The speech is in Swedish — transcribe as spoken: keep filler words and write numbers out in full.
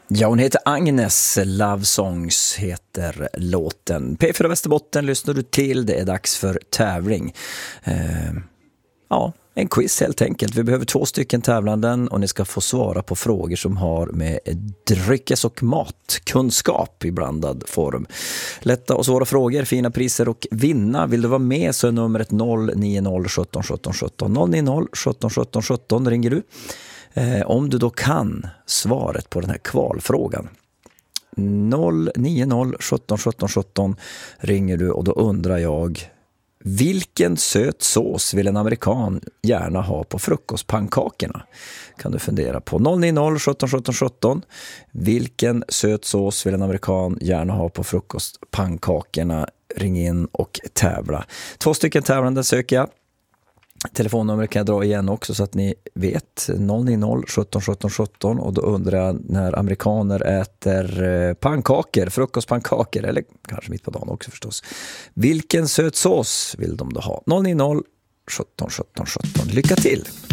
Ja, hon heter Agnes. Love Songs heter låten. P fyra Västerbotten lyssnar du till. Det är dags för tävling. Eh, ja, en quiz helt enkelt. Vi behöver två stycken tävlanden och ni ska få svara på frågor som har med dryckes- och matkunskap i blandad form. Lätta och svåra frågor, fina priser och vinna. Vill du vara med så är numret noll nio noll sjutton sjutton sjutton. noll nio noll sjutton sjutton sjutton ringer du. Eh, om du då kan svaret på den här kvalfrågan. noll nio noll sjutton sjutton sjutton ringer du och då undrar jag: vilken söt sås vill en amerikan gärna ha på frukostpannkakorna? Kan du fundera på. noll nio noll sjutton sjutton sjutton. Vilken söt sås vill en amerikan gärna ha på frukostpannkakorna? Ring in och tävla. Två stycken tävlande söker jag. Telefonnumret kan jag dra igen också så att ni vet. noll nio noll sjutton sjutton sjutton. Och då undrar jag, när amerikaner äter pannkakor, frukostpannkakor, eller kanske mitt på dagen också förstås, vilken söt sås vill de då ha? noll nio noll sjutton sjutton sjutton. Lycka till!